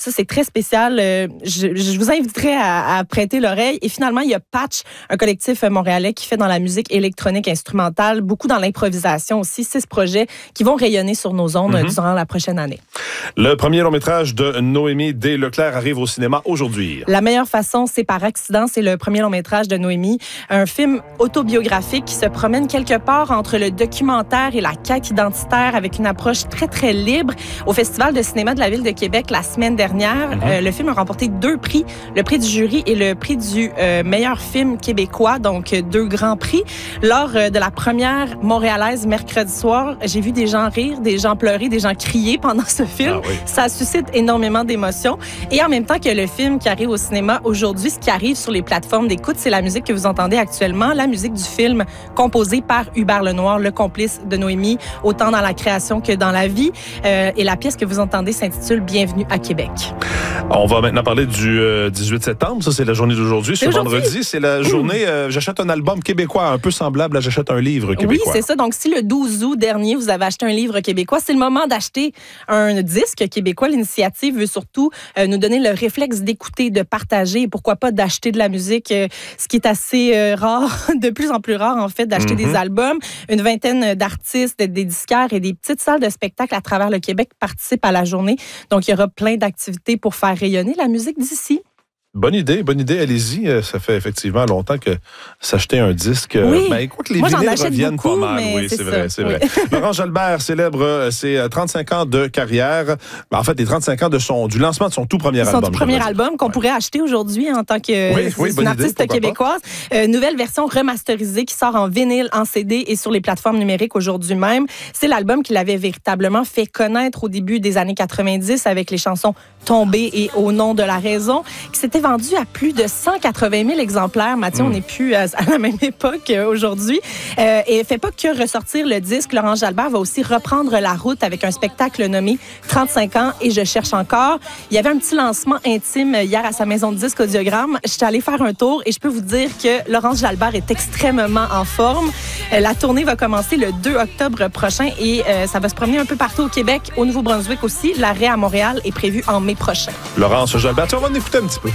ça, c'est très spécial. Je vous inviterai à prêter l'oreille. Et finalement, il y a Patch, un collectif montréalais qui fait dans la musique électronique instrumentale, beaucoup dans l'improvisation aussi. 6 projets qui vont rayonner sur nos ondes durant la prochaine année. Le premier long-métrage de Noémie Desleclerc arrive au cinéma aujourd'hui. La meilleure façon, c'est par accident. C'est le premier long-métrage de Noémie. Un film autobiographique qui se promène quelque part entre le documentaire et la quête identitaire avec une approche très, très libre. Au Festival de cinéma de la Ville de Québec la semaine dernière, le film a remporté 2 prix, le prix du jury et le prix du meilleur film québécois, donc 2 grands prix. Lors de la première montréalaise mercredi soir, j'ai vu des gens rire, des gens pleurer, des gens crier pendant ce film. Ah oui. Ça suscite énormément d'émotions. Et en même temps que le film qui arrive au cinéma aujourd'hui, ce qui arrive sur les plateformes d'écoute, c'est la musique que vous entendez actuellement, la musique du film composée par Hubert Lenoir, le complice de Noémie, autant dans la création que dans la vie. Et la pièce que vous entendez s'intitule « Bienvenue à Québec ». On va maintenant parler du 18 septembre. Ça, c'est la journée d'aujourd'hui. C'est vendredi. C'est la journée j'achète un album québécois un peu semblable à j'achète un livre québécois. Oui, c'est ça. Donc, si le 12 août dernier, vous avez acheté un livre québécois, c'est le moment d'acheter un disque québécois. L'initiative veut surtout nous donner le réflexe d'écouter, de partager et pourquoi pas d'acheter de la musique, ce qui est assez rare, de plus en plus rare en fait, d'acheter des albums. Une vingtaine d'artistes, des disquaires et des petites salles de spectacle à travers le Québec participent à la journée. Donc, il y aura plein d'activités pour faire rayonner la musique d'ici. Bonne idée, allez-y. Ça fait effectivement longtemps que s'acheter un disque... Oui. Écoute, les vinyles reviennent beaucoup, pas mal. Oui, c'est vrai. Laurence Jalbert célèbre ses 35 ans de carrière. En fait, les 35 ans du lancement de son tout premier album. Son tout premier album qu'on pourrait acheter aujourd'hui en tant que une artiste québécoise. Nouvelle version remasterisée qui sort en vinyle, en CD et sur les plateformes numériques aujourd'hui même. C'est l'album qui l'avait véritablement fait connaître au début des années 90 avec les chansons Tombée et Au nom de la raison, qui s'était vendu à plus de 180 000 exemplaires. Mathieu, on n'est plus à la même époque aujourd'hui. Et fait pas que ressortir le disque. Laurence Jalbert va aussi reprendre la route avec un spectacle nommé 35 ans et je cherche encore. Il y avait un petit lancement intime hier à sa maison de disques Audiogramme. Je suis allée faire un tour et je peux vous dire que Laurence Jalbert est extrêmement en forme. La tournée va commencer le 2 octobre prochain et ça va se promener un peu partout au Québec, au Nouveau-Brunswick aussi. L'arrêt à Montréal est prévu en mai prochain. Laurence Jalbert, on va en écouter un petit peu.